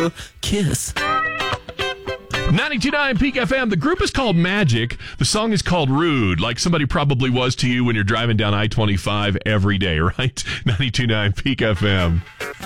Kiss. 92.9 Peak FM. The group is called Magic. The song is called Rude, like somebody probably was to you when you're driving down I-25 every day, right? 92.9 Peak FM.